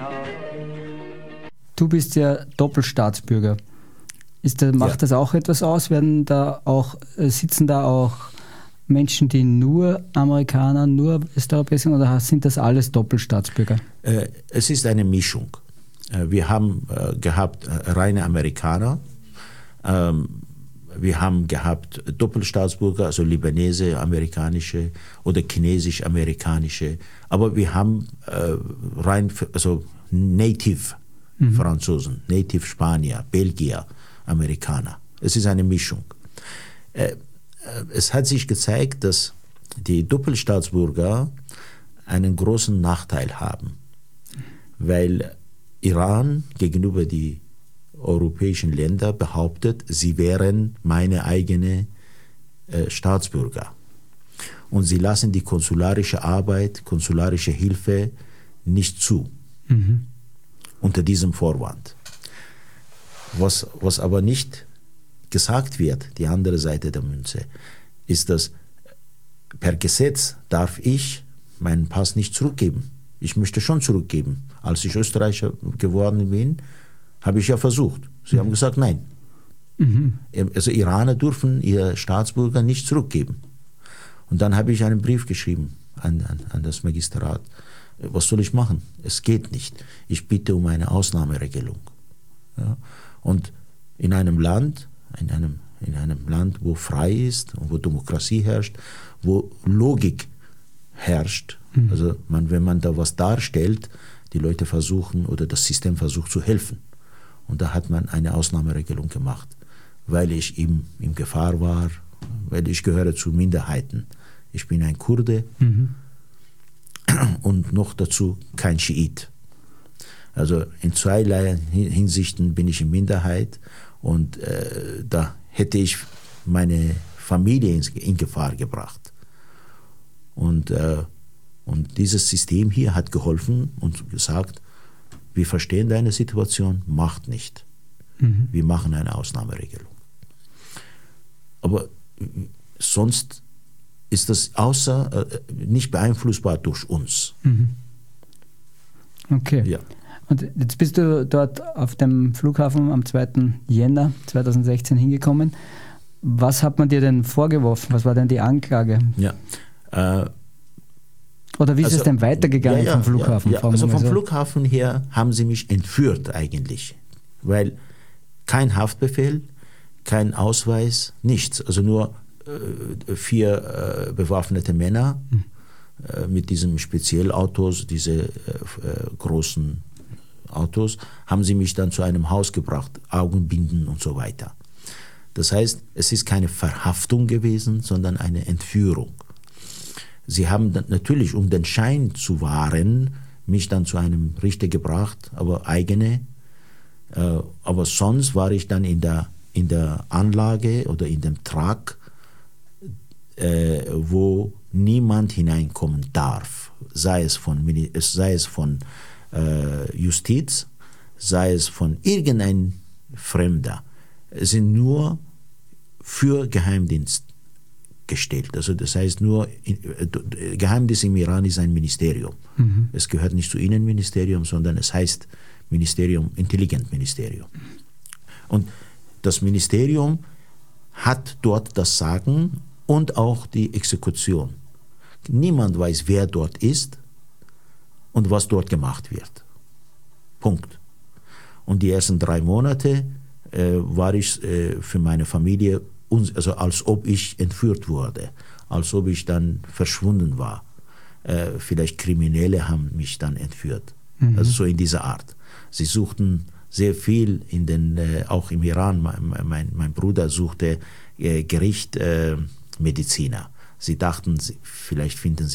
Du bist ja Doppelstaatsbürger. Macht das auch etwas aus? Sitzen da auch Menschen, die nur Amerikaner, nur Westeuropäer sind, oder sind das alles Doppelstaatsbürger? Es ist eine Mischung. Wir haben gehabt reine Amerikaner, wir haben gehabt Doppelstaatsbürger, also Libanese, amerikanische oder chinesisch-amerikanische, aber wir haben Native Franzosen, Native Spanier, Belgier, Amerikaner. Es ist eine Mischung. Es hat sich gezeigt, dass die Doppelstaatsbürger einen großen Nachteil haben, weil Iran gegenüber die europäischen Länder behauptet, sie wären meine eigene Staatsbürger. Und sie lassen die konsularische Arbeit, konsularische Hilfe nicht zu, unter diesem Vorwand. Was aber nicht gesagt wird, die andere Seite der Münze, ist, dass per Gesetz darf ich meinen Pass nicht zurückgeben. Ich möchte schon zurückgeben. Als ich Österreicher geworden bin, habe ich ja versucht. Sie haben gesagt, nein. Also Iraner dürfen ihre Staatsbürger nicht zurückgeben. Und dann habe ich einen Brief geschrieben an das Magistrat. Was soll ich machen? Es geht nicht. Ich bitte um eine Ausnahmeregelung. Ja? Und in einem Land, wo frei ist, wo Demokratie herrscht, wo Logik herrscht, also wenn man da was darstellt, die Leute versuchen oder das System versucht zu helfen. Und da hat man eine Ausnahmeregelung gemacht, weil ich in Gefahr war, weil ich gehöre zu Minderheiten. Ich bin ein Kurde und noch dazu kein Schiit. Also in zweierlei Hinsichten bin ich in Minderheit und da hätte ich meine Familie in Gefahr gebracht. Und dieses System hier hat geholfen und gesagt, wir verstehen deine Situation, macht nicht. Wir machen eine Ausnahmeregelung. Aber sonst ist das nicht beeinflussbar durch uns. Okay. Ja. Und jetzt bist du dort auf dem Flughafen am 2. Jänner 2016 hingekommen. Was hat man dir denn vorgeworfen? Was war denn die Anklage? Ja. Oder wie ist es denn weitergegangen vom Flughafen? Also vom Flughafen her haben sie mich entführt eigentlich, weil kein Haftbefehl, kein Ausweis, nichts. Also nur 4 bewaffnete Männer mit diesen Spezialautos, diese großen Autos, haben sie mich dann zu einem Haus gebracht, Augenbinden und so weiter. Das heißt, es ist keine Verhaftung gewesen, sondern eine Entführung. Sie haben dann natürlich, um den Schein zu wahren, mich dann zu einem Richter gebracht, aber eigene. Aber sonst war ich dann in der Anlage oder in dem Truck, wo niemand hineinkommen darf, sei es von Justiz, sei es von irgendein Fremder. Es sind nur für Geheimdienst gestellt. Also das heißt nur, Geheimdienst im Iran ist ein Ministerium. Es gehört nicht zu Innenministerium, sondern es heißt Intelligenzministerium. Und das Ministerium hat dort das Sagen und auch die Exekution. Niemand weiß, wer dort ist und was dort gemacht wird. Punkt. Und die ersten 3 Monate war ich für meine Familie, also als ob ich entführt wurde, als ob ich dann verschwunden war. Vielleicht Kriminelle haben mich dann entführt. Also so in dieser Art. Sie suchten sehr viel auch im Iran. Mein Bruder suchte Gerichtsmediziner. Sie dachten, vielleicht finden sie